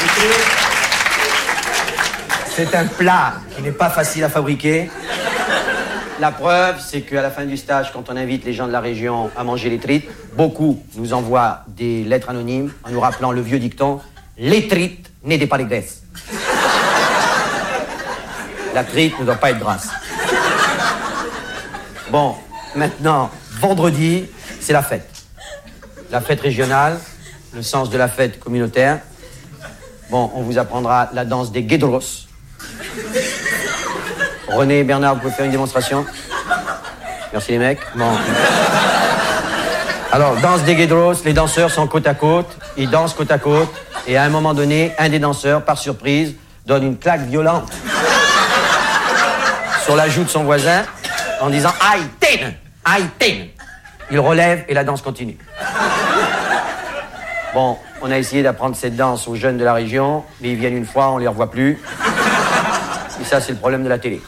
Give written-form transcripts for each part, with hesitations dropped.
écoutez, c'est un plat qui n'est pas facile à fabriquer. La preuve, c'est qu'à la fin du stage, quand on invite les gens de la région à manger les trites, beaucoup nous envoient des lettres anonymes en nous rappelant le vieux dicton « Les trites n'aidez pas les graisses ». La trite ne doit pas être grasse. Bon, maintenant, vendredi, c'est la fête. La fête régionale, le sens de la fête communautaire. Bon, on vous apprendra la danse des guédros. René et Bernard, vous pouvez faire une démonstration? Merci les mecs. Bon. Alors, danse des guédros, les danseurs sont côte à côte, ils dansent côte à côte, et à un moment donné, un des danseurs, par surprise, donne une claque violente sur la joue de son voisin, en disant « Aïe, ten! Aïe, ten !» Il relève et la danse continue. Bon, on a essayé d'apprendre cette danse aux jeunes de la région, mais ils viennent une fois, on les revoit plus. Et ça, c'est le problème de la télé.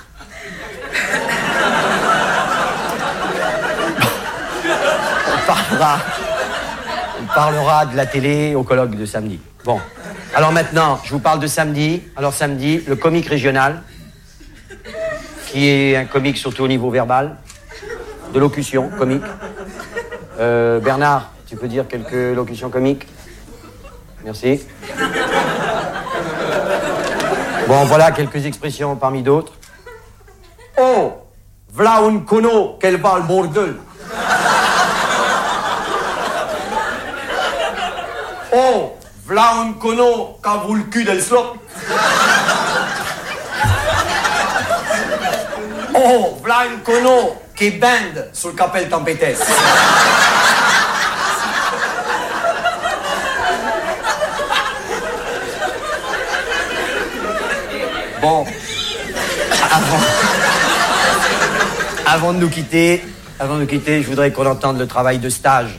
On parlera de la télé au colloque de samedi. Bon, alors maintenant, je vous parle de samedi. Alors samedi, le comique régional, qui est un comique surtout au niveau verbal, de locution comique. Bernard, tu peux dire quelques locutions comiques? Merci. Bon, voilà quelques expressions parmi d'autres. Oh, v'là un cono qu'elle va le bordel. Oh, v'là un cono qu'a vous le cul del slop. Oh, v'là un cono qui bande sul capel tempetes. Bon, avant de nous quitter, je voudrais qu'on entende le travail de stage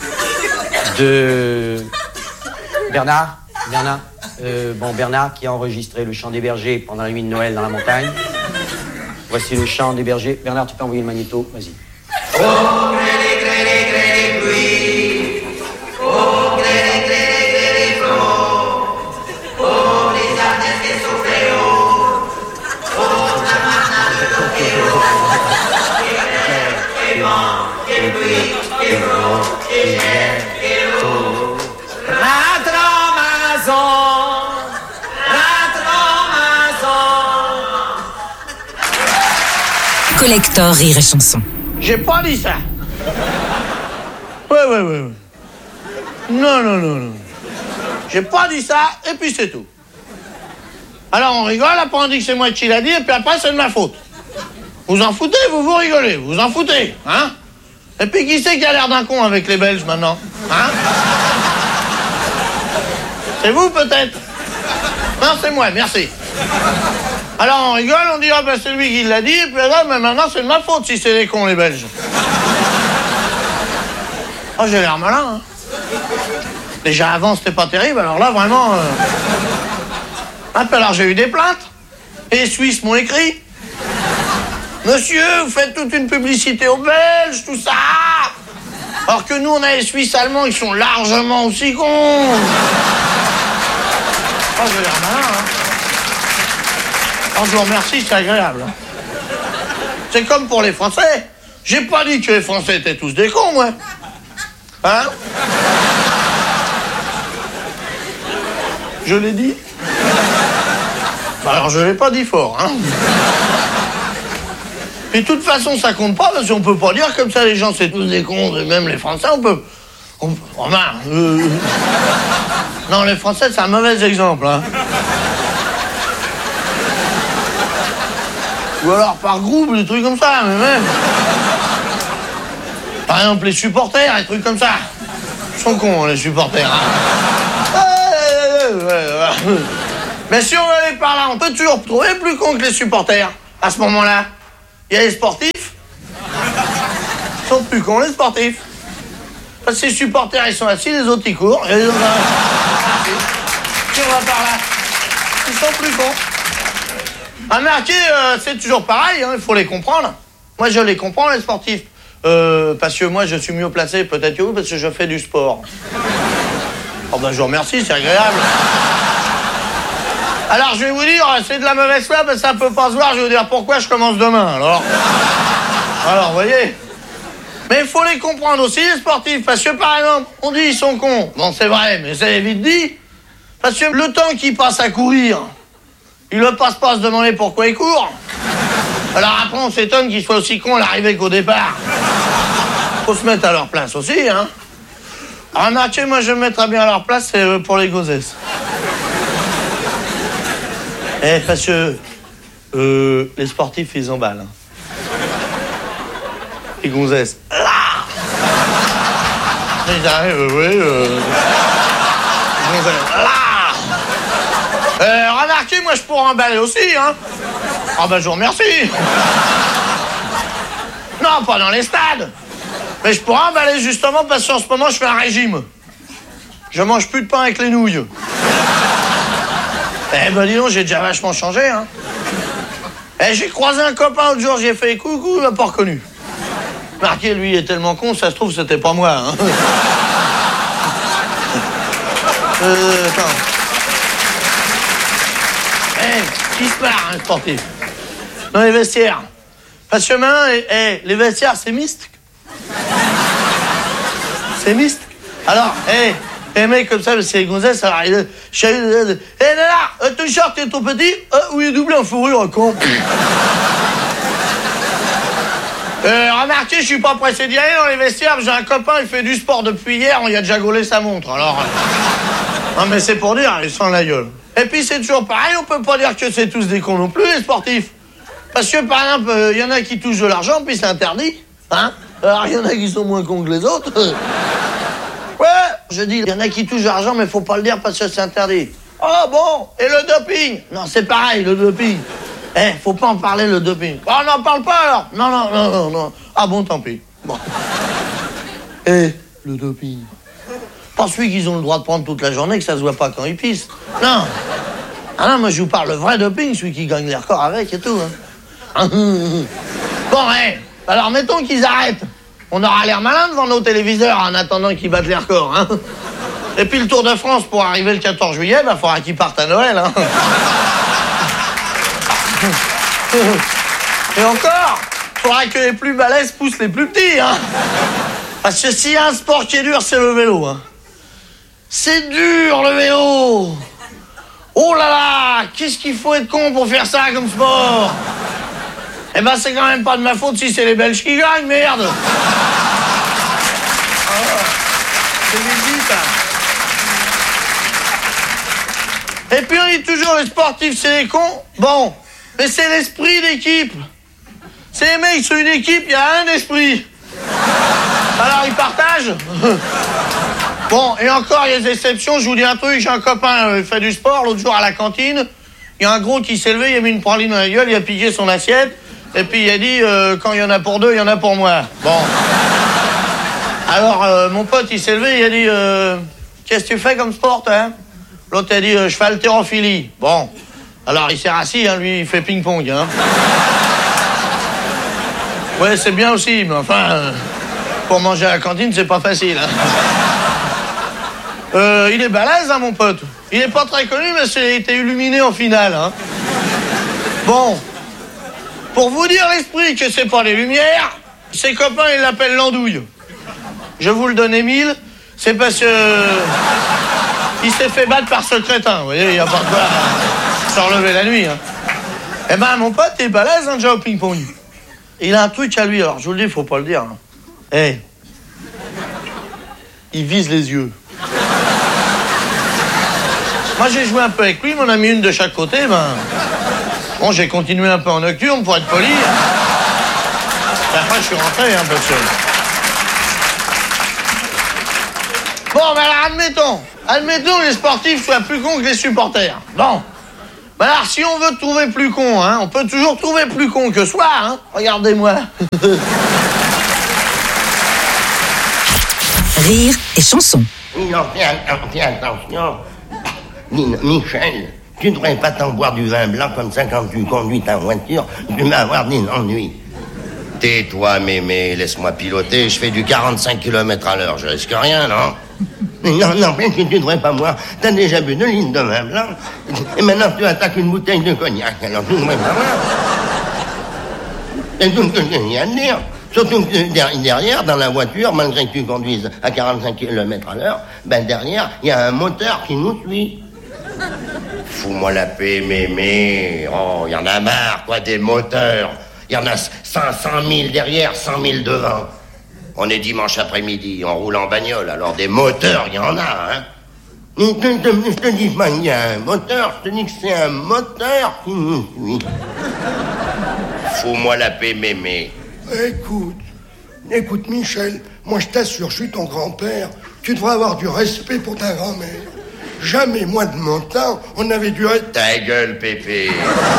de Bernard. Bernard qui a enregistré le chant des bergers pendant la nuit de Noël dans la montagne. Voici le chant des bergers. Bernard, tu peux envoyer le magnéto, vas-y. Oh, grele, grele, grele, pluie. Oh, grele, grele, grele, flot. Oh, les ardents qui soufflent haut. Oh, la main de coquéo. Et vent, et pluie, et flot, et gel, et l'eau. Collector Rire et Chanson. J'ai pas dit ça. Ouais. Non. J'ai pas dit ça, et puis c'est tout. Alors on rigole, après on dit que c'est moi qui l'a dit, et puis après c'est de ma faute. Vous en foutez, vous rigolez, vous en foutez, hein? Et puis qui c'est qui a l'air d'un con avec les Belges maintenant? Hein? C'est vous peut-être? Non, c'est moi, merci. Alors on rigole, on dit, ah ben c'est lui qui l'a dit, et puis là, mais maintenant c'est de ma faute si c'est des cons les Belges. Oh, j'ai l'air malin, hein. Déjà avant c'était pas terrible, alors là vraiment... Ah, puis alors j'ai eu des plaintes, et les Suisses m'ont écrit. Monsieur, vous faites toute une publicité aux Belges, tout ça. Alors que nous on a les Suisses allemands, ils sont largement aussi cons. Oh, j'ai l'air malin, hein. Oh, je vous remercie, c'est agréable. C'est comme pour les Français. J'ai pas dit que les Français étaient tous des cons, moi. Hein? Je l'ai dit? Bah alors je l'ai pas dit fort, hein. Puis de toute façon, ça compte pas, parce qu'on peut pas dire comme ça, les gens, c'est tous des cons, même les Français, on peut... Non, les Français, c'est un mauvais exemple, hein. Ou alors par groupe, des trucs comme ça, mais même. Par exemple, les supporters, des trucs comme ça. Ils sont cons, les supporters. Hein. Mais si on allait par là, on peut toujours trouver plus cons que les supporters. À ce moment-là, il y a les sportifs. Ils sont plus cons, les sportifs. Parce que les supporters, ils sont assis, les autres, ils courent. Et les autres, si on va par là, ils sont plus cons. Un marqué, c'est toujours pareil, hein, il faut les comprendre. Moi, je les comprends, les sportifs. Parce que moi, je suis mieux placé, peut-être que vous, parce que je fais du sport. Oh ben, je vous remercie, c'est agréable. Alors, je vais vous dire, c'est de la mauvaise foi, mais ça peut pas se voir. Je vais vous dire pourquoi je commence demain, alors. Alors, vous voyez. Mais il faut les comprendre aussi, les sportifs. Parce que, par exemple, on dit ils sont cons. Bon, c'est vrai, mais c'est vite dit. Parce que le temps qu'ils passent à courir, ils ne passent pas à se demander pourquoi ils courent. Alors après, on s'étonne qu'ils soient aussi cons à l'arrivée qu'au départ. Faut se mettre à leur place aussi, hein. Remarquez, moi, je me mettrais bien à leur place, c'est pour les gonzesses. Parce que les sportifs, ils emballent. Hein. Les gonzesses. Là ils arrivent, oui, les gonzesses. Là remarquez, moi, je pourrais emballer aussi, hein. Ah ben, je vous remercie. Non, pas dans les stades. Mais je pourrais emballer justement parce qu'en ce moment, je fais un régime. Je mange plus de pain avec les nouilles. Eh ben, dis donc, j'ai déjà vachement changé, hein. J'ai croisé un copain l'autre jour, j'ai fait coucou, il m'a pas reconnu. Marqué, lui, il est tellement con, ça se trouve, c'était pas moi, hein. Attends. Qui se marre, un sportif? Dans les vestiaires. Parce que maintenant, les vestiaires, c'est mixte. C'est mixte. Alors, les mecs comme ça, c'est les gonzesses, alors là, ton short est trop petit, ou il est doublé en fourrure, con. Remarquez, je suis pas pressé d'y aller dans les vestiaires, j'ai un copain, il fait du sport depuis hier, on y a déjà gaulé sa montre, alors... Non mais c'est pour dire, il sent la gueule. Et puis c'est toujours pareil, on peut pas dire que c'est tous des cons non plus, les sportifs. Parce que par exemple, il y en a qui touchent de l'argent, puis c'est interdit. Hein? Alors il y en a qui sont moins cons que les autres. Ouais, je dis, il y en a qui touchent de l'argent, mais faut pas le dire parce que c'est interdit. Oh bon, et le doping? Non, c'est pareil, le doping. Faut pas en parler, le doping. Oh, on n'en parle pas alors? Non. Ah bon, tant pis. Bon. Le doping. Pas celui qu'ils ont le droit de prendre toute la journée, que ça se voit pas quand ils pissent. Non. Ah non, moi je vous parle le vrai doping, celui qui gagne les records avec et tout. Hein. Bon, alors mettons qu'ils arrêtent. On aura l'air malin devant nos téléviseurs en attendant qu'ils battent les records. Hein. Et puis le Tour de France, pour arriver le 14 juillet, il faudra qu'ils partent à Noël. Hein. Et encore, il faudra que les plus balèzes poussent les plus petits. Hein. Parce que s'il y a un sport qui est dur, c'est le vélo. Hein. C'est dur, le vélo. Oh là là, qu'est-ce qu'il faut être con pour faire ça comme sport? Eh ben, c'est quand même pas de ma faute si c'est les Belges qui gagnent, merde. C'est vite, ça. Et puis on dit toujours, les sportifs, c'est les cons. Bon, mais c'est l'esprit d'équipe. C'est les mecs, sur une équipe, il y a un esprit. Alors, ils partagent. Bon, et encore, il y a des exceptions. Je vous dis un truc, j'ai un copain, il fait du sport, l'autre jour à la cantine. Il y a un gros qui s'est levé, il a mis une praline dans la gueule, il a piqué son assiette. Et puis il a dit, quand il y en a pour deux, il y en a pour moi. Bon. Alors, mon pote, il s'est levé, il a dit, qu'est-ce que tu fais comme sport, hein? L'autre a dit, je fais haltérophilie. Bon. Alors, il s'est rassis, hein, lui, il fait ping-pong, hein. Ouais, c'est bien aussi, mais enfin, pour manger à la cantine, c'est pas facile, hein. Il est balèze, hein, mon pote. Il est pas très connu, mais il a été illuminé en finale, hein. Bon. Pour vous dire l'esprit que c'est pas les lumières, ses copains, ils l'appellent l'andouille. Je vous le donne, Émile, c'est parce que... il s'est fait battre par ce crétin, vous voyez, il y a pas de quoi se relever la nuit, hein. Eh ben, mon pote est balèze, hein, déjà au ping-pong. Il a un truc à lui, alors je vous le dis, faut pas le dire. Hein. Il vise les yeux. Moi, j'ai joué un peu avec lui, m'en a mis une de chaque côté, bon, j'ai continué un peu en nocturne pour être poli. Et après, je suis rentré, hein, parce que... Bon, ben alors, admettons que les sportifs soient plus cons que les supporters. Bon. Ben alors, si on veut trouver plus con, hein, on peut toujours trouver plus con que soi, hein. Regardez-moi. Rire et chanson. Non, fais attention. Michel, tu ne devrais pas t'en boire du vin blanc comme ça quand tu conduis ta voiture. Tu vas avoir des ennuis. Tais-toi, mémé, laisse-moi piloter. Je fais du 45 km à l'heure. Je risque rien, non? Non, que tu devrais pas boire. T'as déjà bu 2 litres de vin blanc. Et maintenant, tu attaques une bouteille de cognac. Alors, tu devrais pas boire. C'est tout ce que je viens de dire. Surtout que derrière, dans la voiture, malgré que tu conduises à 45 km/h, derrière, il y a un moteur qui nous suit. Fous-moi la paix, mémé. Oh, il y en a marre, quoi, des moteurs. Il y en a 500 000 derrière, 100 000 devant. On est dimanche après-midi, on roule en bagnole, alors des moteurs, il y en a, hein. Je te dis pas qu'il y a un moteur, je te dis que c'est un moteur qui nous suit. Fous-moi la paix, mémé. Écoute, Michel, moi je t'assure, je suis ton grand-père. Tu devrais avoir du respect pour ta grand-mère. Jamais, moi de mon temps, on avait du respect. Ta gueule, Pépé.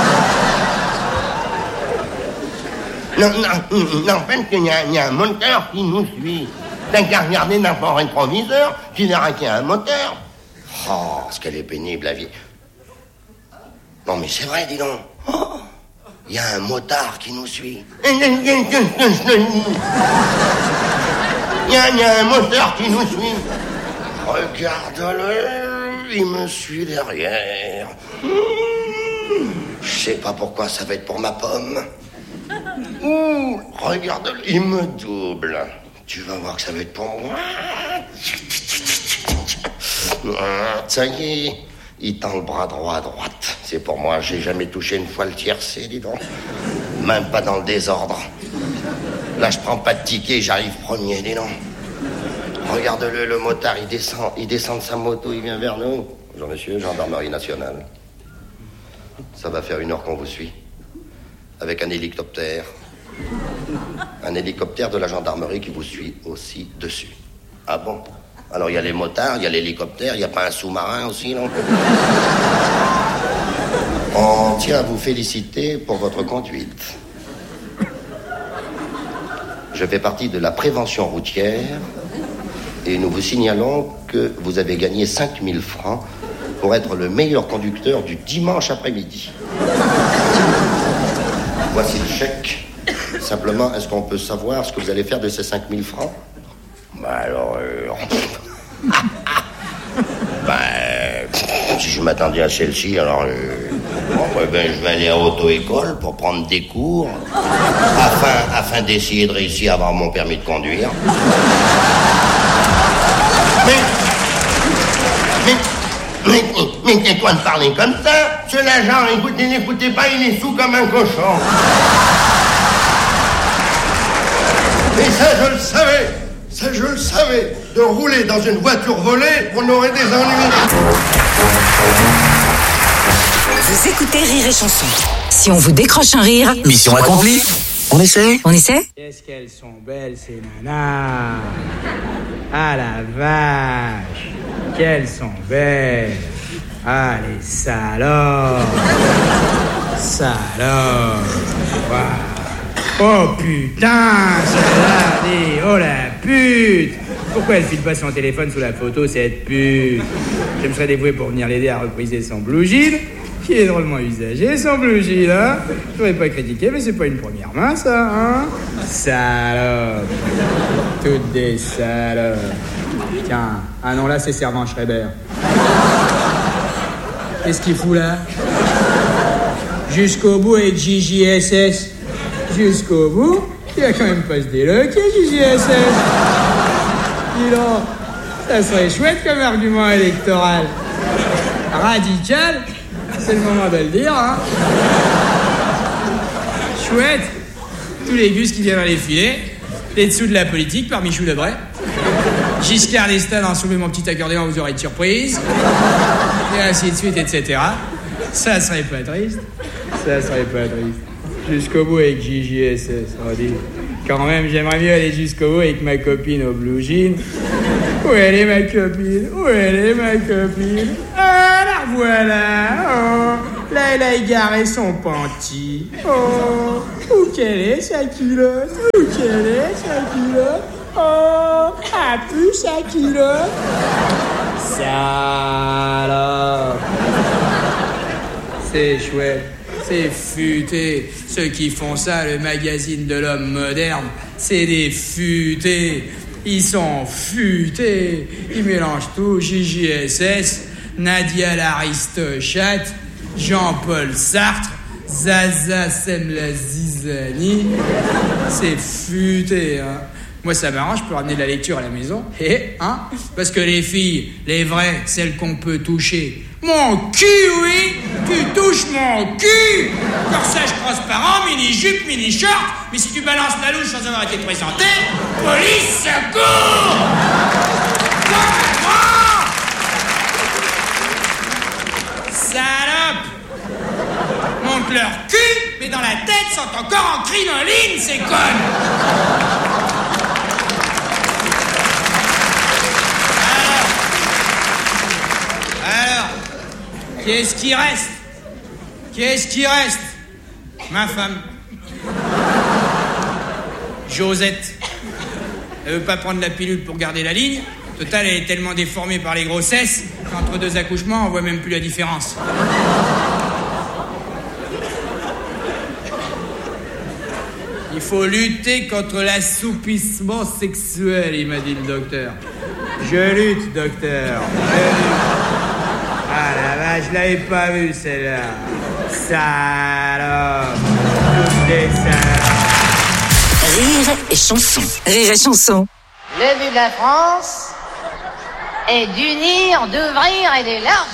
Non, en fait, il y a un moteur qui nous suit. T'as qu'à regarder dans ton rétroviseur, tu verras qu'il y a un moteur. Oh, ce qu'elle est pénible, la vie. Non, mais c'est vrai, dis donc. Oh, il y a un motard qui nous suit. Il y a un moteur qui nous suit. Regarde-le, il me suit derrière. Je sais pas pourquoi, ça va être pour ma pomme. Ouh, regarde-le, il me double. Tu vas voir que ça va être pour moi. Ça y est, il tend le bras droit à droite. C'est pour moi, j'ai jamais touché une fois le tiercé, dis donc. Même pas dans le désordre. Là, je prends pas de ticket, j'arrive premier, dis donc. Regarde-le, le motard, il descend de sa moto, il vient vers nous. Bonjour monsieur, gendarmerie nationale. Ça va faire 1 heure qu'on vous suit. Avec un hélicoptère. Un hélicoptère de la gendarmerie qui vous suit aussi dessus. Ah bon? Alors il y a les motards, il y a l'hélicoptère, il n'y a pas un sous-marin aussi, non? On tient à vous féliciter pour votre conduite. Je fais partie de la prévention routière et nous vous signalons que vous avez gagné 5 000 francs pour être le meilleur conducteur du dimanche après-midi. Voici le chèque. Simplement, est-ce qu'on peut savoir ce que vous allez faire de ces 5 000 francs? Si je m'attendais à celle-ci, alors... je vais aller à auto-école pour prendre des cours afin d'essayer de réussir à avoir mon permis de conduire. Mais tais-toi de parler comme ça. Ce l'agent, n'écoutez pas, il est sous comme un cochon. Et ça, je le savais. De rouler dans une voiture volée, on aurait des ennuis. Vous écoutez Rire et Chanson. Si on vous décroche un rire, Mission accomplie. On essaie? Qu'est-ce qu'elles sont belles, ces nanas. Ah la vache. Qu'elles sont belles. Ah les salopes. Wow. Oh putain, celle-là, oh la pute. Pourquoi elle file pas son téléphone sous la photo, cette pute? Je me serais dévoué pour venir l'aider à repriser son blue jean, qui est drôlement usagé, son blue jean, hein. Je pourrais pas critiquer, mais c'est pas une première main, ça, hein. Salope. Toutes des salopes. Tiens, ah non, là, c'est Servan Schreiber. Qu'est-ce qu'il fout, là? Jusqu'au bout avec JJSS. Jusqu'au bout, il a quand même pas se déloquer, JJSS. Dis donc, ça serait chouette comme argument électoral. Radical, c'est le moment de le dire, hein. Chouette, tous les gus qui viennent dans les filets, les dessous de la politique par Michou Lebray. Giscard d'Estaing en soulevé mon petit accordéon, vous aurez de surprise. Et ainsi de suite, etc. Ça serait pas triste. Jusqu'au bout avec JJSS, on dit. Quand même, j'aimerais mieux aller jusqu'au bout avec ma copine au blue jean. Où elle est ma copine? Ah, la voilà. Oh, là, elle a égaré son panty. Oh, où qu'elle est, sa culotte? Oh, a pu sa culotte? Salope. C'est chouette. C'est futé. Ceux qui font ça, le magazine de l'homme moderne, c'est des futés. Ils sont futés. Ils mélangent tout. JJSS, Nadia l'Aristochate, Jean-Paul Sartre, Zaza Semla Zizani. C'est futé, hein. Moi, ça m'arrange, je peux ramener de la lecture à la maison. Parce que les filles, les vraies, celles qu'on peut toucher. Mon cul, oui! Tu touches mon cul! Corsage transparent, mini-jupe, mini-short. Mais si tu balances la louche sans avoir été présenté, police, secours! Salope! Monte leur cul, mais dans la tête sont encore en crinoline, ces connes! Alors, qu'est-ce qui reste? Qu'est-ce qui reste? Ma femme. Josette. Elle veut pas prendre la pilule pour garder la ligne. Total, elle est tellement déformée par les grossesses qu'entre deux accouchements, on voit même plus la différence. Il faut lutter contre l'assoupissement sexuel, il m'a dit le docteur. Je lutte, docteur. Je lutte. Ah la vache, je l'avais pas vue celle-là. Salope. Toutes les salopes. Rire et chanson. Rire et chanson. Le but de la France est d'unir, d'ouvrir et d'élargir.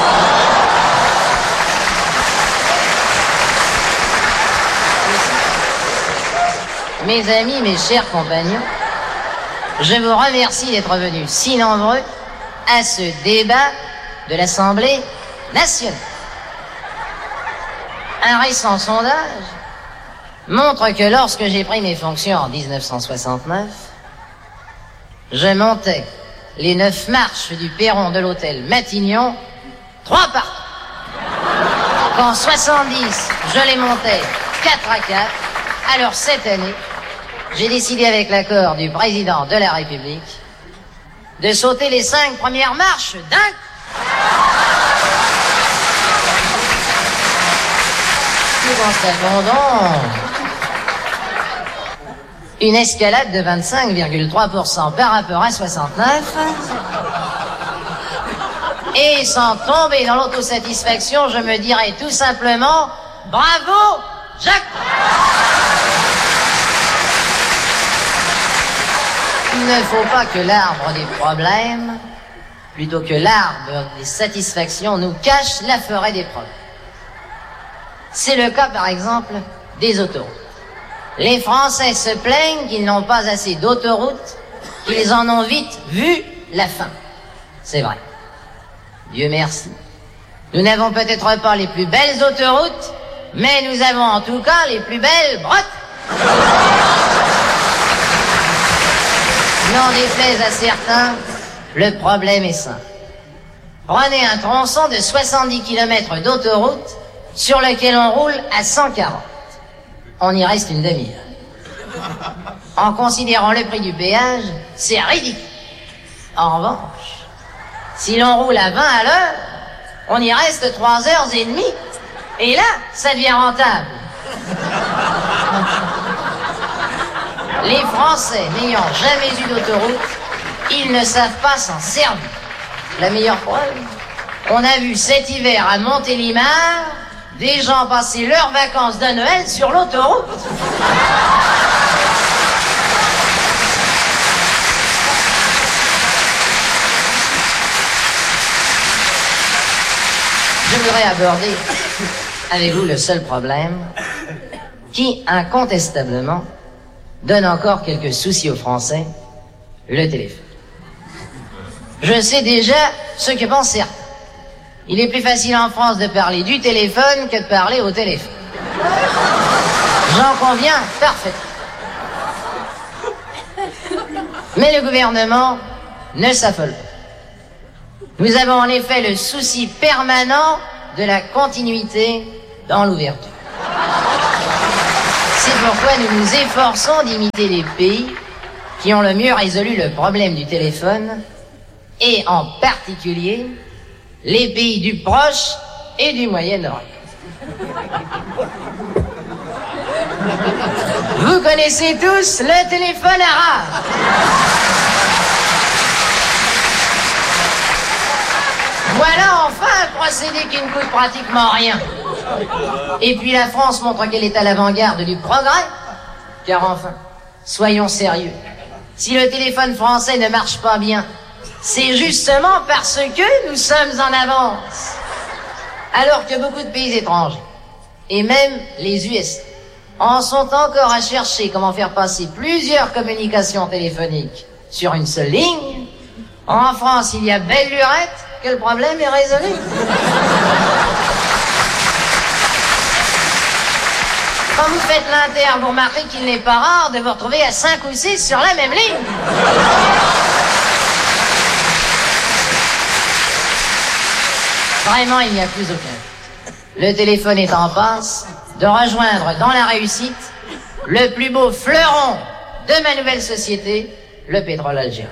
Mes amis, mes chers compagnons, je vous remercie d'être venus si nombreux à ce débat de l'Assemblée nationale. Un récent sondage montre que lorsque j'ai pris mes fonctions en 1969, je montais les 9 marches du perron de l'hôtel Matignon 3 par 3. Qu'en 70, je les montais 4 à 4. Alors cette année, j'ai décidé avec l'accord du président de la République de sauter les 5 premières marches d'un coup. Nous constatons donc une escalade de 25,3% par rapport à 69. Et sans tomber dans l'autosatisfaction, je me dirais tout simplement bravo Jacques. Il ne faut pas que l'arbre des problèmes, plutôt que l'arbre des satisfactions, nous cache la forêt des problèmes. C'est le cas, par exemple, des autoroutes. Les Français se plaignent qu'ils n'ont pas assez d'autoroutes, qu'ils en ont vite vu la fin. C'est vrai. Dieu merci. Nous n'avons peut-être pas les plus belles autoroutes, mais nous avons en tout cas les plus belles brottes. N'en déplaise à certains, le problème est simple. Prenez un tronçon de 70 km d'autoroute sur lequel on roule à 140. On y reste une demi-heure. En considérant le prix du péage, c'est ridicule. En revanche, si l'on roule à 20 à l'heure, on y reste 3h30. Et là, ça devient rentable. Les Français n'ayant jamais eu d'autoroute, ils ne savent pas s'en servir. La meilleure preuve, on a vu cet hiver à Montélimar des gens passer leurs vacances de Noël sur l'autoroute. Je voudrais aborder avec vous le seul problème qui, incontestablement, donne encore quelques soucis aux Français, le téléphone. Je sais déjà ce que pensent certains. Il est plus facile en France de parler du téléphone que de parler au téléphone. J'en conviens parfaitement. Mais le gouvernement ne s'affole pas. Nous avons en effet le souci permanent de la continuité dans l'ouverture. C'est pourquoi nous nous efforçons d'imiter les pays qui ont le mieux résolu le problème du téléphone, et en particulier les pays du Proche et du Moyen-Orient. Vous connaissez tous le téléphone arabe. Voilà enfin un procédé qui ne coûte pratiquement rien. Et puis la France montre qu'elle est à l'avant-garde du progrès. Car enfin, soyons sérieux. Si le téléphone français ne marche pas bien, c'est justement parce que nous sommes en avance. Alors que beaucoup de pays étrangers, et même les USA, en sont encore à chercher comment faire passer plusieurs communications téléphoniques sur une seule ligne. En France, il y a belle lurette que le problème est résolu. Quand vous faites l'inter, vous remarquez qu'il n'est pas rare de vous retrouver à 5 ou 6 sur la même ligne. Vraiment, il n'y a plus aucun doute. Le téléphone est en passe de rejoindre dans la réussite le plus beau fleuron de ma nouvelle société, le pétrole algérien.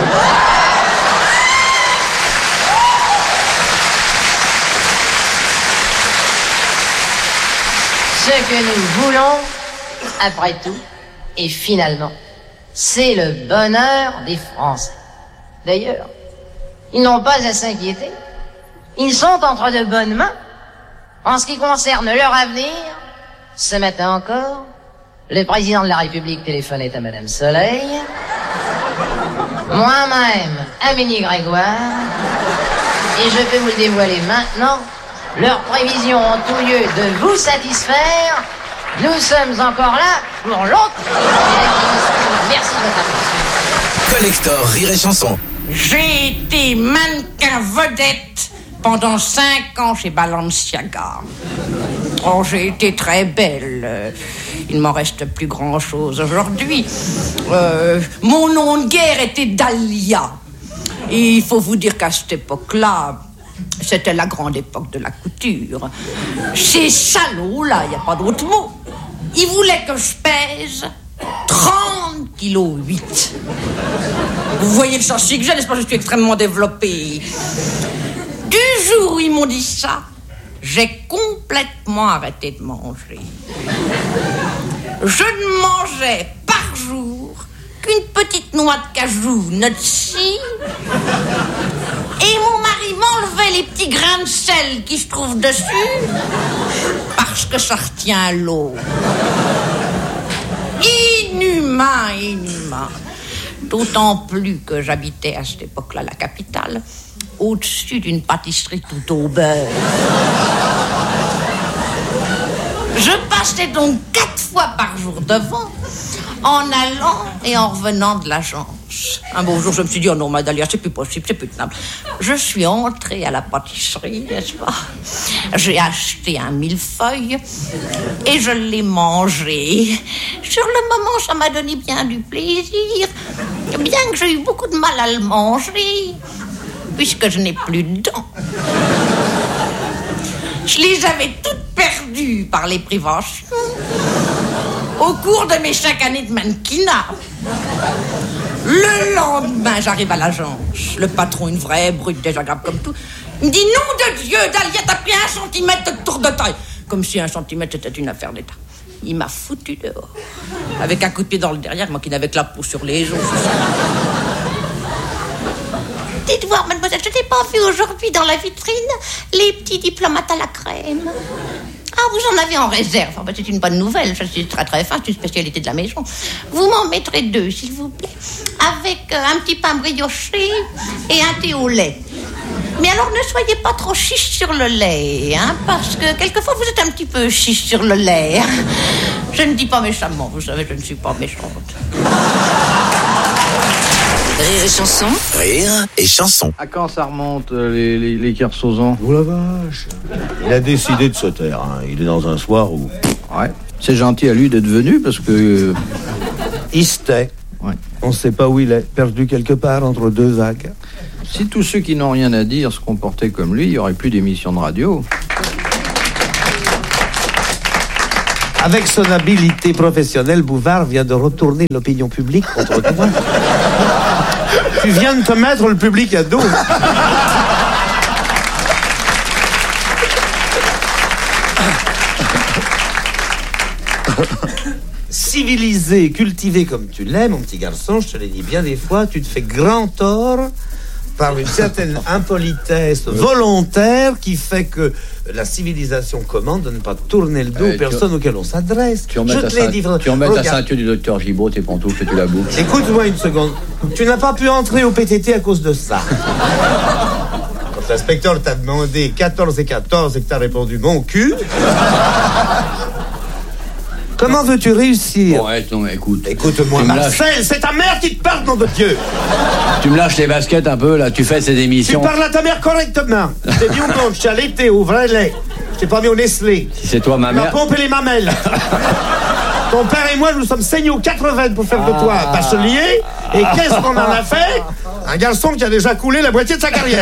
Ce que nous voulons, après tout, et finalement, c'est le bonheur des Français. D'ailleurs, ils n'ont pas à s'inquiéter. Ils sont entre de bonnes mains. En ce qui concerne leur avenir, ce matin encore, le président de la République téléphonait à Madame Soleil, moi-même à Ménie Grégoire, et je peux vous le dévoiler maintenant, leurs prévisions ont tout lieu de vous satisfaire. Nous sommes encore là pour l'autre. Merci de votre attention. Collector Rire et Chanson. J'ai été mannequin vedette pendant 5 ans chez Balenciaga. Oh, j'ai été très belle. Il m'en reste plus grand-chose aujourd'hui. Mon nom de guerre était Dahlia. Et il faut vous dire qu'à cette époque-là, c'était la grande époque de la couture. Ces salauds-là, il n'y a pas d'autre mot. Ils voulaient que je pèse 30 kilos 8. Vous voyez le châssis que j'ai, n'est-ce pas? Je suis extrêmement développée. Du jour où ils m'ont dit ça, j'ai complètement arrêté de manger. Je ne mangeais par jour qu'une petite noix de cajou nutsi. Et mon mari m'enlevait les petits grains de sel qui se trouvent dessus parce que ça retient l'eau. Inhumain, inhumain. D'autant plus que j'habitais à cette époque-là la capitale, au-dessus d'une pâtisserie tout au beurre. Je passais donc 4 fois par jour devant, en allant et en revenant de l'agence. Un beau jour, je me suis dit, oh non, Madalia, c'est plus possible, c'est plus tenable. Je suis entrée à la pâtisserie, n'est-ce pas? J'ai acheté un millefeuille et je l'ai mangé. Sur le moment, ça m'a donné bien du plaisir, bien que j'ai eu beaucoup de mal à le manger, puisque je n'ai plus de dents. Je les avais toutes perdues par les privations au cours de mes 5 années de mannequinat. Le lendemain, j'arrive à l'agence. Le patron, une vraie brute désagréable comme tout, il me dit, nom de Dieu, Dahlia, t'as pris 1 centimètre de tour de taille. Comme si 1 centimètre c'était une affaire d'État. Il m'a foutu dehors. Avec un coup de pied dans le derrière, moi qui n'avais que la peau sur les os. Dites voir, mademoiselle, je n'ai pas vu aujourd'hui dans la vitrine les petits diplomates à la crème. Ah, vous en avez en réserve. Oh, ben, c'est une bonne nouvelle. Je suis très très fin, c'est une spécialité de la maison. Vous m'en mettrez 2, s'il vous plaît. Avec un petit pain brioché et un thé au lait. Mais alors ne soyez pas trop chiche sur le lait, hein, parce que quelquefois vous êtes un petit peu chiche sur le lait. Je ne dis pas méchamment, vous savez, je ne suis pas méchante. Rire et Chanson. Rire et Chanson. À quand ça remonte, les Kersozans? Oh la vache. Il a décidé de se taire, hein. Il est dans un soir où... Ouais, c'est gentil à lui d'être venu, parce que... Il se tait. Ouais. On ne sait pas où il est, perdu quelque part entre 2 vagues. Si tous ceux qui n'ont rien à dire se comportaient comme lui, il n'y aurait plus d'émissions de radio. Avec son habileté professionnelle, Bouvard vient de retourner l'opinion publique contre toi. Tu viens de te mettre le public à dos. Si civilisé, cultivé comme tu l'es, mon petit garçon, je te l'ai dit bien des fois, tu te fais grand tort par une certaine impolitesse volontaire qui fait que la civilisation commande de ne pas tourner le dos aux personnes auxquelles on s'adresse. Tu remets ta ceinture du docteur Gibault, tes pantoufles, et tu la bouffes. Écoute-moi une seconde. Tu n'as pas pu entrer au PTT à cause de ça. Quand l'inspecteur t'a demandé 14 et 14 et que t'as répondu mon cul... Comment veux-tu réussir? Bon, non, mais écoute. Écoute-moi, Marcel, c'est ta mère qui te parle, nom de Dieu. Tu me lâches les baskets un peu, là, tu fais ces émissions. Tu parles à ta mère correctement. Je t'ai mis au monde, je t'ai allaité au vrai lait. Je t'ai pas mis au Nestlé. Si c'est toi, ma mère. Tu m'as pompé les mamelles. Ton père et moi, nous sommes saignés aux 80 pour faire de toi un bachelier. Et qu'est-ce qu'on en a fait? Un garçon qui a déjà coulé la moitié de sa carrière.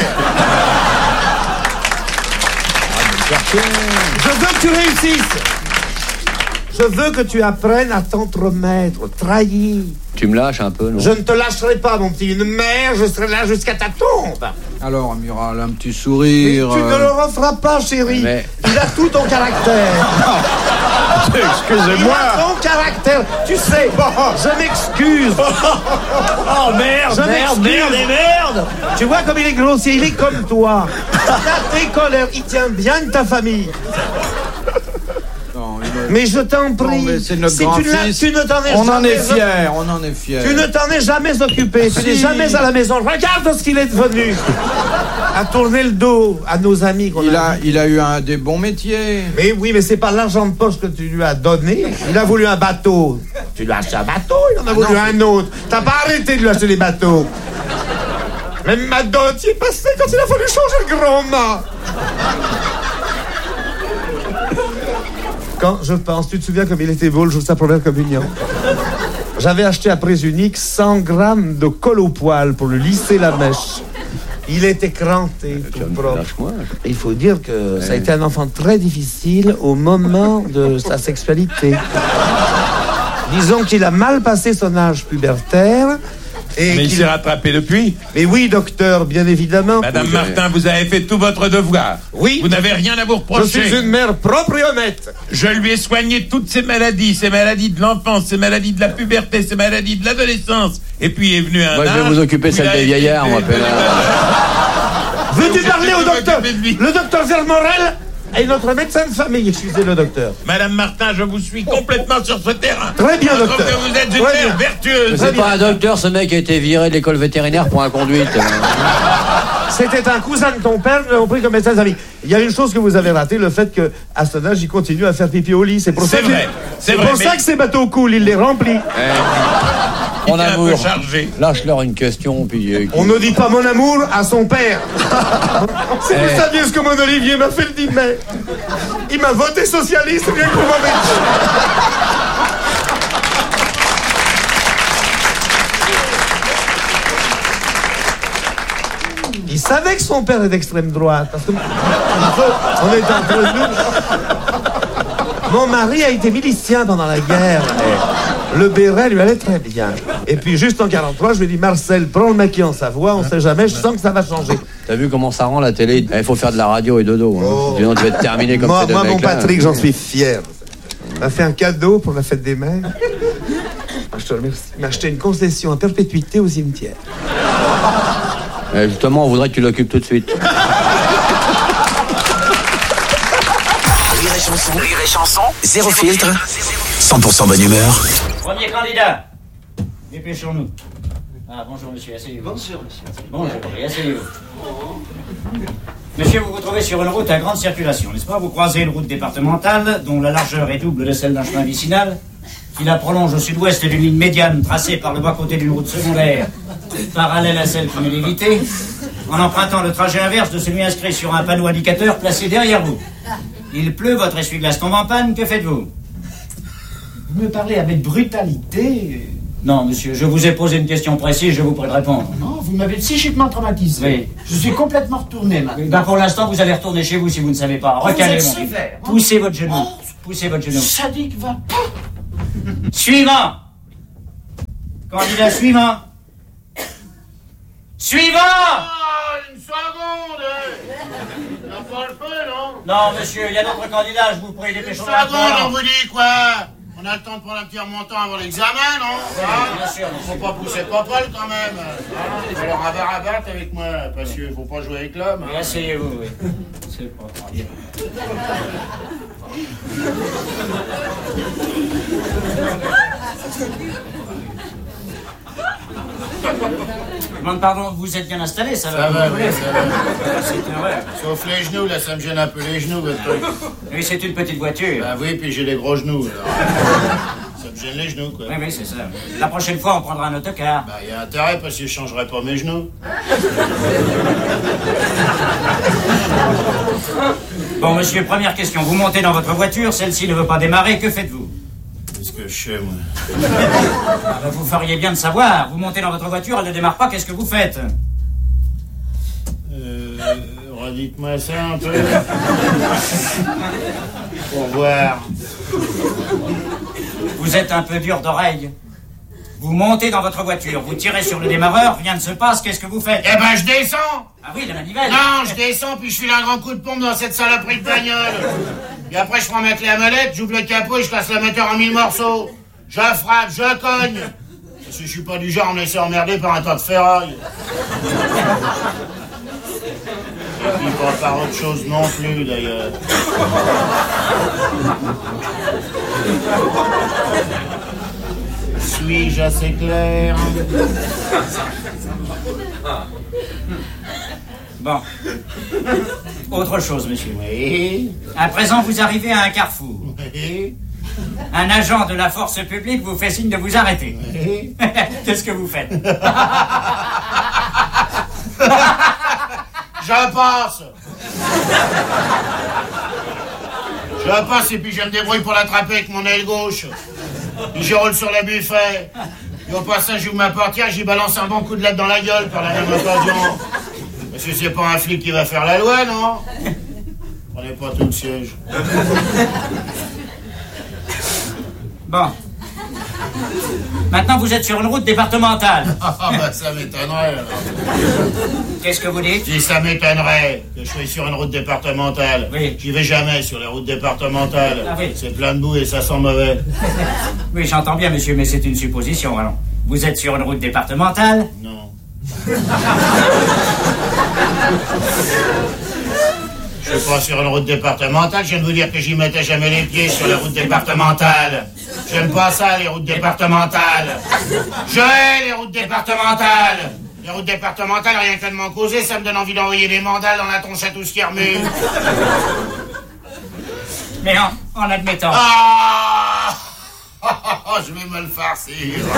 Je veux que tu réussisses. Je veux que tu apprennes à t'entremettre, trahir. Tu me lâches un peu, non? Je ne te lâcherai pas, mon petit. Une mère, je serai là jusqu'à ta tombe. Alors, amiral, un petit sourire. Mais tu ne le referas pas, chérie. Mais... Il a tout ton caractère. Excusez-moi. Il a ton caractère. Tu sais, je m'excuse. Oh, merde, merde. Tu vois comme il est grossier, il est comme toi. Il a tes colères, il tient bien de ta famille. Mais je t'en prie, mais c'est notre si grand-fils. tu ne t'en es on jamais... en est fiers. Tu ne t'en es jamais occupé, tu n'es jamais à la maison. Regarde ce qu'il est devenu. À tourner le dos à nos amis qu'on il a eu des bons métiers. Mais oui, mais c'est pas l'argent de poche que tu lui as donné. Il a voulu un bateau. Tu lui as acheté un bateau, il en a voulu un autre. T'as pas arrêté de lui acheter des bateaux. Même ma dot y est passée quand il a fallu changer le grand-mât. Quand je pense, tu te souviens comme il était beau le jour de sa première communion? J'avais acheté à prix unique 100 grammes de colle au poil pour lui lisser la mèche. Il était cranté, tout propre. Il faut dire que ça a été un enfant très difficile au moment de sa sexualité. Disons qu'il a mal passé son âge pubertaire. Mais il s'est rattrapé depuis. Mais oui, docteur, bien évidemment. Madame Martin, vous avez fait tout votre devoir. Oui. Vous n'avez rien à vous reprocher. Je suis une mère propre et honnête. Je lui ai soigné toutes ces maladies de l'enfance, ces maladies de la puberté, ces maladies de l'adolescence. Et puis est venu un je vais vous occuper celle des vieillards, moi. Veux-tu parler au docteur? Le docteur Vermorel est notre médecin de famille, excusez le docteur. Madame Martin, je vous suis complètement sur ce terrain. Très bien, docteur. Je trouve que vous êtes une mère vertueuse. C'est pas un docteur, ce mec a été viré de l'école vétérinaire pour inconduite. C'était un cousin de ton père, nous l'avons pris comme médecin de famille. Il y a une chose que vous avez ratée, le fait qu'à ce âge, il continue à faire pipi au lit. C'est pour ça que ces bateaux coulent, il les remplit. Mon amour, lâche-leur une question, puis... On ne dit pas mon amour à son père. Si vous saviez ce que mon Olivier m'a fait le 10 mai. Il m'a voté socialiste, bien qu'on m'avait Il savait que son père est d'extrême droite. Parce que on est entre nous. Mon mari a été milicien pendant la guerre. Le béret lui allait très bien. Et puis juste en 43, je lui ai dit Marcel, prends le maquis en Savoie, on sait jamais, je sens que ça va changer. T'as vu comment ça rend la télé? Il faut faire de la radio et dodo. Sinon tu vas te terminer comme ces deux mecs-là. Moi, mon Patrick, j'en suis fier. Il m'a fait un cadeau pour la fête des mères. Je te remercie. Il m'a acheté une concession à perpétuité au cimetière. Justement, on voudrait que tu l'occupes tout de suite. Rire et chanson, zéro filtre, 100% bonne humeur. Premier candidat. Dépêchons-nous. Ah, bonjour monsieur, asseyez-vous. Bonjour monsieur. Bonjour, asseyez-vous. Monsieur, vous vous trouvez sur une route à grande circulation, n'est-ce pas? Vous croisez une route départementale dont la largeur est double de celle d'un chemin vicinal, qui la prolonge au sud-ouest d'une ligne médiane tracée par le bas-côté d'une route secondaire, parallèle à celle qui venait d'éviter, en empruntant le trajet inverse de celui inscrit sur un panneau indicateur placé derrière vous. Il pleut, votre essuie-glace tombe en panne, que faites-vous? Vous me parlez avec brutalité. Non, monsieur, je vous ai posé une question précise, je vous prie de répondre. Non, vous m'avez psychiquement traumatisé. Oui. Je suis complètement retourné maintenant. Ben, pour l'instant, vous allez retourner chez vous si vous ne savez pas. Recalez, vous êtes mon vieux. sévère. Poussez votre genou. Poussez votre genou. Sadique va. Suivant. Candidat suivant. Suivant. Une seconde. Il n'a pas le feu, non? Non, monsieur, il y a d'autres candidats, je vous prie, dépêchons-nous. Seconde, on vous dit quoi? On a le temps de prendre un petit remontant avant l'examen, non? Bien sûr. Faut pas pousser Popol quand même. Alors rabat avec moi, parce qu'il faut pas jouer avec l'homme. Oui, asseyez-vous, oui. C'est pas grave. Je demande pardon, vous êtes bien installé, ça va? Ça va, oui, ça va. C'est vrai. Sauf les genoux, là, ça me gêne un peu les genoux, votre truc. Oui, c'est une petite voiture. Bah oui, puis j'ai des gros genoux, alors. Ça me gêne les genoux, quoi. Oui, c'est ça. La prochaine fois, on prendra un autocar. Bah, y a intérêt, parce que je changerai pas mes genoux. Bon, monsieur, première question. Vous montez dans votre voiture, celle-ci ne veut pas démarrer, que faites-vous? Qu'est-ce que je sais, moi? Ah ben, vous feriez bien de savoir. Vous montez dans votre voiture, elle ne démarre pas, qu'est-ce que vous faites? Redites-moi ça un peu. Pour voir. Vous êtes un peu dur d'oreille. Vous montez dans votre voiture, vous tirez sur le démarreur, rien ne se passe, qu'est-ce que vous faites? Eh ben, je descends! Ah oui, la manivelle! Non, je descends, puis je file un grand coup de pompe dans cette saloperie de bagnole. Et après, je prends ma clé à molette, j'ouvre le capot et je casse le moteur en 1000 morceaux. Je frappe, je cogne. Parce que je suis pas du genre à me laisser emmerder par un tas de ferraille. Et puis pas par autre chose non plus, d'ailleurs. Suis-je assez clair? Bon. Autre chose, monsieur. Oui. À présent, vous arrivez à un carrefour. Oui. Un agent de la force publique vous fait signe de vous arrêter. Oui. Qu'est-ce que vous faites? Je passe. Je passe et puis je me débrouille pour l'attraper avec mon aile gauche. Puis je roule sur le buffet. Et au passage, j'ouvre ma portière, j'y balance un bon coup de latte dans la gueule par la même occasion. Parce que c'est pas un flic qui va faire la loi, non? Prenez pas tout le siège. Bon. Maintenant, vous êtes sur une route départementale. Ah bah ça m'étonnerait, alors. Qu'est-ce que vous dites? Si ça m'étonnerait que je sois sur une route départementale. Oui. J'y vais jamais sur les routes départementales. Ah oui. C'est plein de boue et ça sent mauvais. Oui, j'entends bien, monsieur, mais c'est une supposition, alors. Vous êtes sur une route départementale? Non. Je suis pas sur une route départementale, je viens de vous dire que j'y mettais jamais les pieds sur les routes départementales. J'aime pas ça, les routes départementales. Je hais les routes départementales. Les routes départementales, rien que de m'en causer, ça me donne envie d'envoyer des mandales dans la tronche à tout ce qui remue. Mais en admettant... Je vais me le farcir.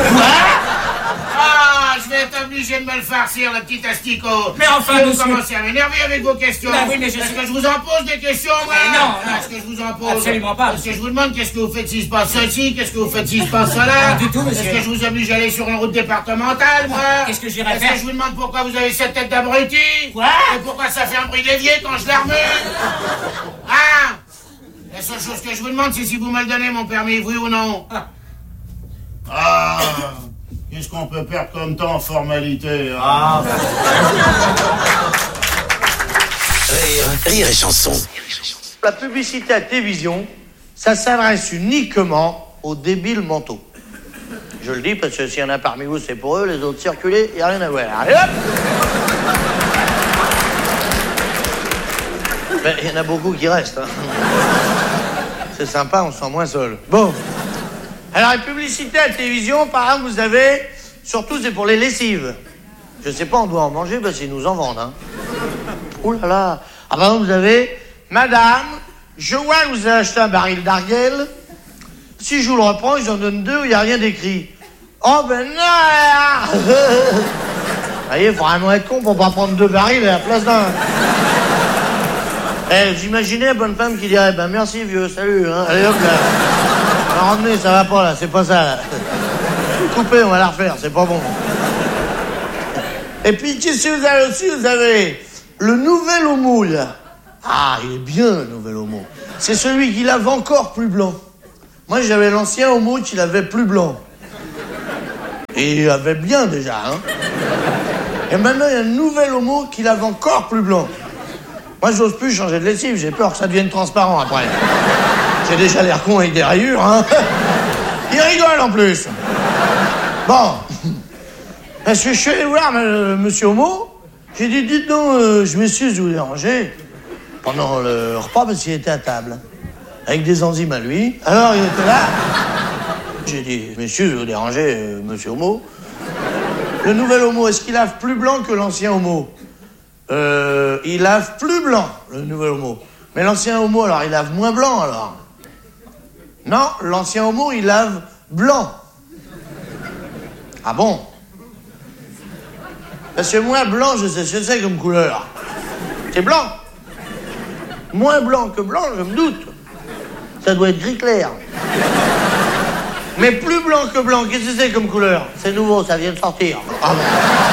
Je vais être obligé de me le farcir, le petit asticot. Mais enfin, vous monsieur... commencez à m'énerver avec vos questions. Ben oui, mais Est-ce que je vous en pose des questions, moi? Mais non. Est-ce que je vous en pose? Absolument pas. Est-ce que je vous demande qu'est-ce que vous faites s'il se passe ceci? Qu'est-ce que vous faites s'il se passe cela? Pas du tout, monsieur. Est-ce que je vous oblige à aller sur une route départementale, moi? Qu'est-ce que j'irais faire? Est-ce que je vous demande pourquoi vous avez cette tête d'abruti? Quoi? Et pourquoi ça fait un bruit d'évier quand je la remue? Hein? La seule chose que je vous demande, c'est si vous me le donnez, mon permis, oui ou non? Qu'est-ce qu'on peut perdre comme temps en formalité, hein? Rire et chanson. La publicité à télévision, ça s'adresse uniquement aux débiles mentaux. Je le dis parce que s'il y en a parmi vous, c'est pour eux, les autres circuler, il n'y a rien à voir. Allez hop! Ben, il y en a beaucoup qui restent, hein. C'est sympa, on se sent moins seul. Bon. Alors, les publicités à la télévision, par exemple, vous avez... Surtout, c'est pour les lessives. Je sais pas, on doit en manger parce qu'ils nous en vendent, hein. Ouh là là. Ah, par exemple, vous avez... Madame, je vois que vous avez acheté un baril d'Arguel. Si je vous le reprends, ils en donnent 2 où il n'y a rien d'écrit. Oh, ben non. Vous voyez, il faut vraiment être con pour pas prendre 2 barils à la place d'un. J'imaginais la bonne femme qui dirait, ben merci vieux, salut, hein. Allez hop là. Ramenez, ça va pas là, c'est pas ça là. Coupez, on va la refaire, c'est pas bon. Et puis qu'est-ce que vous avez aussi? Vous avez le nouvel homo là. Ah, il est bien le nouvel homo. C'est celui qui lave encore plus blanc. Moi j'avais l'ancien homo qui l'avait plus blanc. Et il avait bien déjà, hein. Et maintenant il y a un nouvel homo qui lave encore plus blanc. Moi j'ose plus changer de lessive, j'ai peur que ça devienne transparent après. J'ai déjà l'air con avec des rayures, hein. rigole en plus. Bon. Parce que je suis allé voir monsieur Homo. J'ai dit, dites donc, je m'excuse de vous déranger. Pendant le repas, parce qu'il était à table. Avec des enzymes à lui. Alors, il était là. J'ai dit, messieurs, je vais vous déranger, monsieur Homo. Le nouvel Homo, est-ce qu'il lave plus blanc que l'ancien Homo? Il lave plus blanc, le nouvel Homo. Mais l'ancien Homo, alors, il lave moins blanc, alors? Non, l'ancien Homo, il lave blanc. Ah bon? Parce que moins blanc, je sais ce que c'est comme couleur. C'est blanc. Moins blanc que blanc, je me doute. Ça doit être gris clair. Mais plus blanc que blanc, qu'est-ce que c'est comme couleur? C'est nouveau, ça vient de sortir. Ah bon.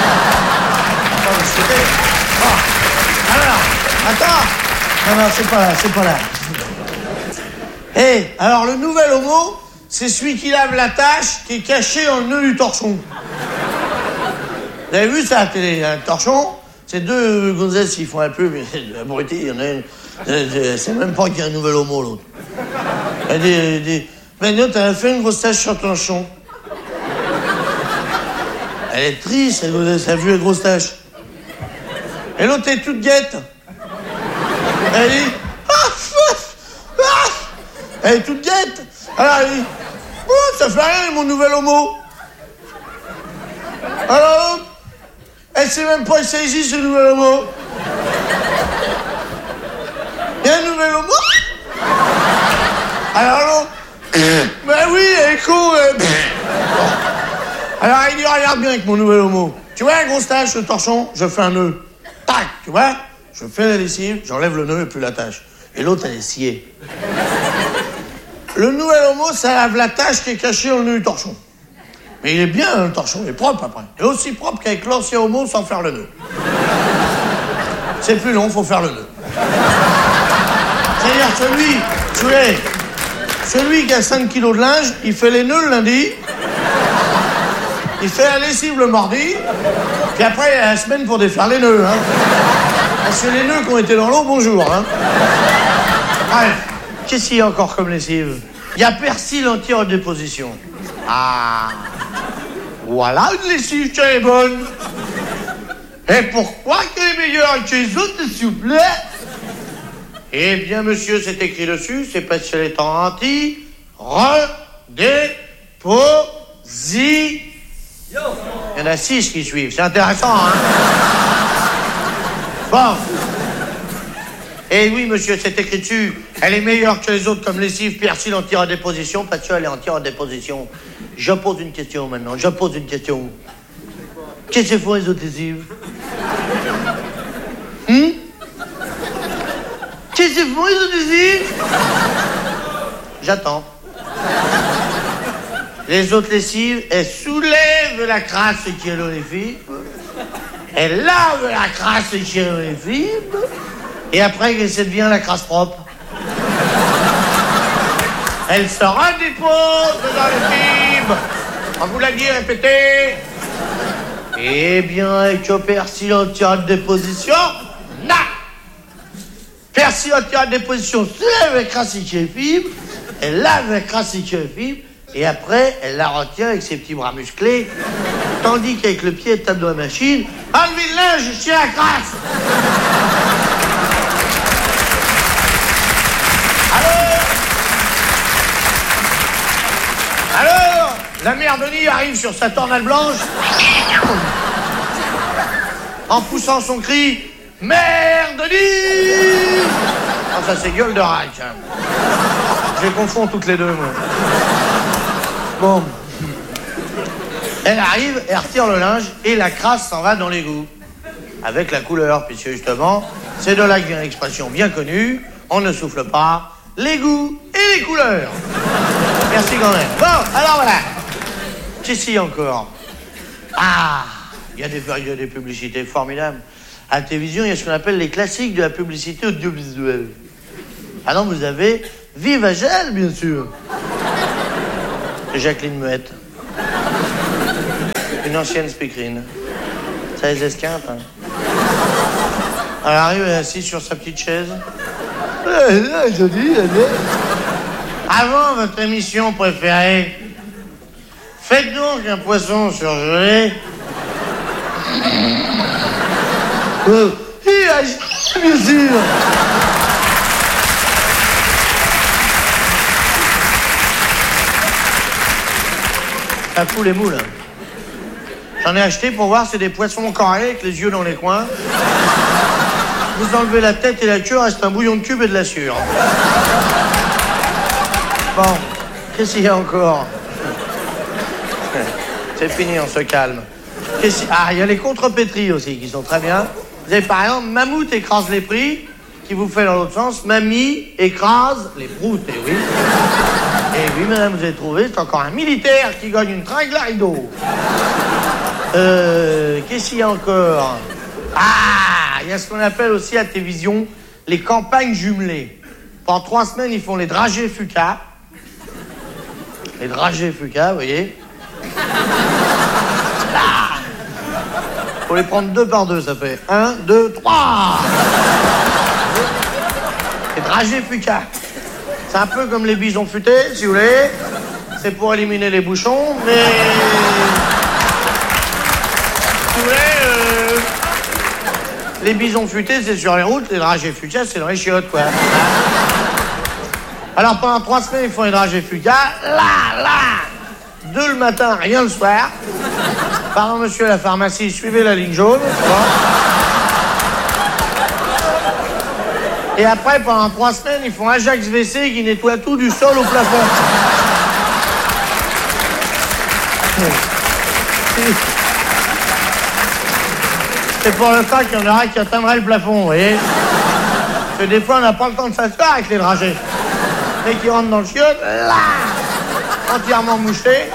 Alors, attends. Non, c'est pas là. Alors le nouvel Homo, c'est celui qui lave la tache qui est cachée dans le nœud du torchon. Vous avez vu ça à la télé, un torchon? C'est deux gonzesses qui font un peu, mais abrutis, il y en a une. C'est même pas qu'il y a un nouvel Homo, l'autre. Elle dit, ben l'autre, elle a fait une grosse tache sur ton torchon. Elle est triste, cette gonzesse, elle a vu la grosse tache. Et l'autre est toute guette. Elle dit, elle est toute guette. Alors elle dit, oh, ça fait rien, mon nouvel Homo. Alors, elle sait même pas que ça existe, ce nouvel Homo. Il y a un nouvel Homo. Alors l'autre, ben oui, elle est con. Alors il dit, regarde bien avec mon nouvel Homo. Tu vois la grosse tache, le torchon, je fais un nœud. Tac, tu vois? Je fais la lessive, j'enlève le nœud et plus la tache. Et l'autre, elle est sciée. Le nouvel Homo, ça lave la tache qui est cachée dans le nœud du torchon. Mais il est bien, le torchon, il est propre après. Il est aussi propre qu'avec l'ancien Homo sans faire le nœud. C'est plus long, faut faire le nœud. C'est-à-dire celui qui a 5 kilos de linge, il fait les nœuds le lundi, il fait la lessive le mardi, puis après il y a la semaine pour défaire les nœuds. Hein. Parce que les nœuds qui ont été dans l'eau, bonjour. Hein. Bref, qu'est-ce qu'il y a encore comme lessive? Il y a persil anti-redéposition. Ah, voilà une lessive qui est bonne. Et pourquoi qu'elle est meilleure que les autres, s'il vous plaît? Eh bien, monsieur, c'est écrit dessus, c'est parce qu'elle est en anti-redéposition. Il y en a 6 qui suivent, c'est intéressant, hein? Bon. Eh oui, monsieur, c'est écrit dessus. Elle est meilleure que les autres comme lessive persil anti-redéposition parce qu'elle est anti-redéposition. Je pose une question maintenant, Qu'est-ce que font les autres lessives? Qu'est-ce que font les autres lessives? J'attends. Les autres lessives, elles soulèvent la crasse qui est dans les fibres. Elles lavent la crasse qui est dans les fibres. Et après, ça devient la crasse propre. Elle se redépose dans les fibres. On vous l'a dit, répétez. Eh bien, avec le persil anti-redéposition, non. Persil anti-redéposition soulève la crasse qui est les fibres. Elle lave la crasse qui est les fibres. Et après, elle la retient avec ses petits bras musclés. Tandis qu'avec le pied, elle tape dans la machine. Enlevez le linge, je tiens la crasse. Alors, la mère Denis arrive sur sa tornade blanche en poussant son cri « Mère Denis !» Ah, ça c'est gueule de rack. Hein. Je les confonds toutes les deux, moi. Bon. Elle arrive, elle retire le linge et la crasse s'en va dans l'égout. Avec la couleur, puisque justement, c'est de là que vient l'expression bien connue, on ne souffle pas, l'égout et les couleurs. Merci quand même. Bon, alors voilà. Qu'est-ce qu'il y a encore? Ah, il y a des publicités formidables. À la télévision, il y a ce qu'on appelle les classiques de la publicité audiovisuelle. Ah non, vous avez Vive à Gel, bien sûr. Jacqueline Muette. Une ancienne speakerine. Ça les esquinte, hein. Elle arrive, elle est assise sur sa petite chaise. Avant votre émission préférée, Faites donc un poisson surgelé. Bien sûr. Ça fout les moules. J'en ai acheté pour voir, c'est des poissons carrés avec les yeux dans les coins. Vous enlevez la tête et la queue, reste un bouillon de cube et de la sûre. Bon, qu'est-ce qu'il y a encore? C'est fini, on se calme. Ah, il y a les contrepétries aussi qui sont très bien. Vous avez par exemple Mammouth écrase les prix, qui vous fait dans l'autre sens. Mamie écrase les proutes, et oui. Et oui, madame, vous avez trouvé, c'est encore un militaire qui gagne une tringle à rideau. Qu'est-ce qu'il y a encore? Ah, il y a ce qu'on appelle aussi à la télévision les campagnes jumelées. Pendant 3 semaines, ils font les dragées Fuca. Les dragées Fuca, vous voyez. Ah, faut les prendre 2 par 2, ça fait 1, 2, 3. Les dragées Fuca. C'est un peu comme les bisons futés, si vous voulez. C'est pour éliminer les bouchons, mais... Si vous voulez, les bisons futés, c'est sur les routes. Les dragées Fuca, c'est dans les chiottes, quoi. Alors, pendant 3 semaines, ils font les dragées Fuca. Là 2 le matin, rien le soir. Pardon, monsieur, à la pharmacie, suivez la ligne jaune. Bon. Et après, pendant 3 semaines, ils font Ajax WC qui nettoie tout du sol au plafond. C'est pour le temps qu'il y en aura qui atteindrait le plafond, vous voyez. Parce que des fois, on n'a pas le temps de s'asseoir avec les dragées. Mais qui rentrent dans le chiotte, là, entièrement mouchetés.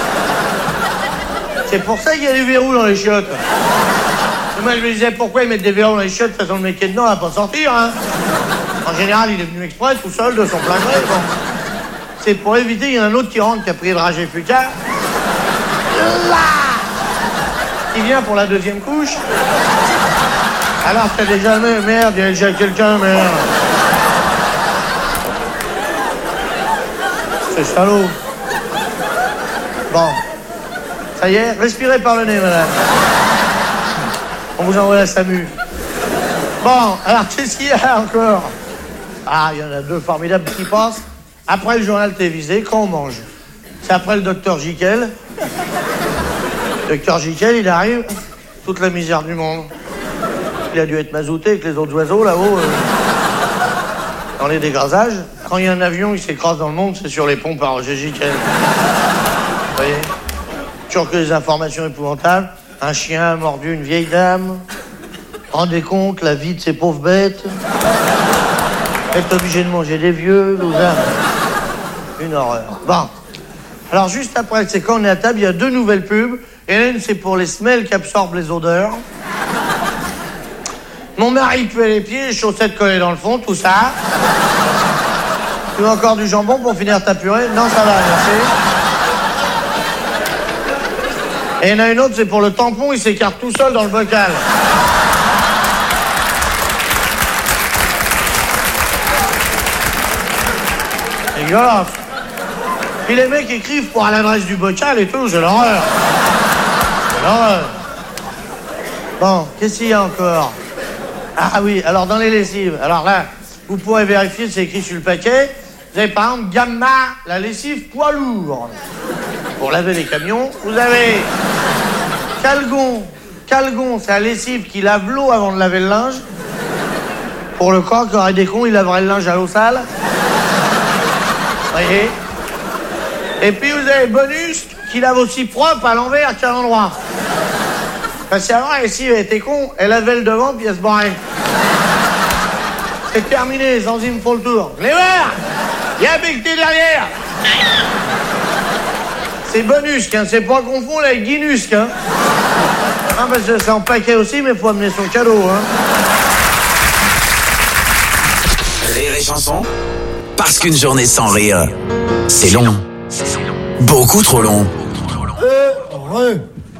C'est pour ça qu'il y a des verrous dans les chiottes. Et moi, je me disais, pourquoi ils mettent des verrous dans les chiottes? De toute façon, le mec qui est dedans, il va pas sortir, hein. En général, il est venu exprès, tout seul, de son plein gré. Bon. C'est pour éviter qu'il y en a un autre qui rentre, qui a pris le dragée Fuca. Là, qui vient pour la 2e couche. Alors que t'as déjà... Merde, il y a déjà quelqu'un, merde. C'est salaud. Bon. Ça y est, respirez par le nez, madame. On vous envoie la SAMU. Bon, alors qu'est-ce qu'il y a encore? Ah, il y en a 2 formidables qui passent. Après le journal télévisé, quand on mange. C'est après le docteur Jiquel. Docteur Jiquel, il arrive, toute la misère du monde. Il a dû être mazouté avec les autres oiseaux là-haut, dans les dégrasages. Quand il y a un avion qui s'écrase dans le monde, c'est sur les ponts par Roger Jiquel. Vous voyez? Toujours que des informations épouvantables. Un chien a mordu une vieille dame. Rendez compte, la vie de ces pauvres bêtes. Être obligé de manger des vieux, une horreur. Bon. Alors juste après, c'est quand on est à table, il y a 2 nouvelles pubs. Et une, c'est pour les semelles qui absorbent les odeurs. Mon mari puait les pieds, les chaussettes collées dans le fond, tout ça. Tu veux encore du jambon pour finir ta purée? Non, ça va, merci. Et il y en a une autre, c'est pour le tampon, il s'écarte tout seul dans le bocal. C'est dégueulasse. Puis les mecs écrivent pour à l'adresse du bocal et tout, c'est l'horreur. C'est l'horreur. Bon, qu'est-ce qu'il y a encore? Ah oui, alors dans les lessives, alors là, vous pourrez vérifier, c'est écrit sur le paquet. Vous avez par exemple Gamma, la lessive poids lourd. Pour laver les camions, vous avez Calgon. Calgon, c'est la lessive qui lave l'eau avant de laver le linge. Pour le corps qui aurait des cons, il laverait le linge à l'eau sale. Vous voyez? Et puis vous avez Bonus qui lave aussi propre à l'envers qu'à l'endroit. Parce qu'avant, la lessive elle était con, elle lavait le devant puis elle se barrait. C'est terminé, les enzymes font le tour. Les verts, il y a becté derrière. C'est Bonus, hein, c'est pas confondre avec Guinus, hein. Non, parce que c'est en paquet aussi, mais faut amener son cadeau, hein. Rire et chanson, parce qu'une journée sans rire, c'est long. Beaucoup trop long. Heureux.